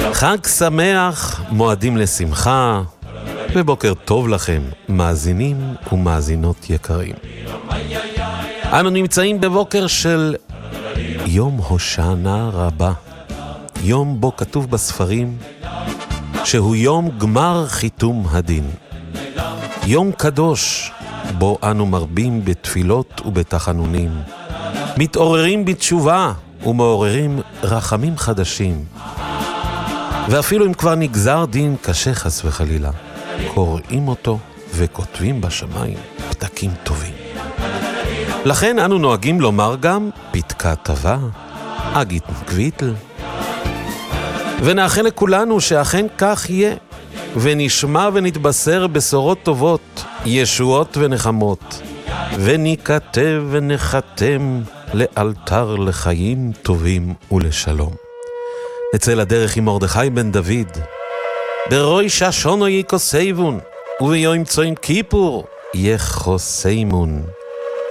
חג שמח, מועדים לשמחה, ובוקר טוב לכם, מאזינים ומאזינות יקרים. אנו נמצאים בבוקר של יום הושענא רבה, יום בו כתוב בספרים שהוא יום גמר חיתום הדין. יום קדוש בו אנו מרבים בתפילות ובתחנונים, מתעוררים בתשובה ומעוררים רחמים חדשים. ואפילו אם כבר נגזר דין קשה חס וחלילה, קוראים אותו וכותבים בשמיים פתקים טובים. לכן אנו נוהגים לומר גם פתקה טובה, אגית נקביטל. ונאחל לכולנו שאכן כך יהיה, ונשמע ונתבשר בשורות טובות, ישועות ונחמות, ונכתב ונחתם לאלתר לחיים טובים ולשלום. נצא לדרך עם מרדכי בן דוד, בראש השנה יקוסייבון, וביום צום כיפור יחוסיימון.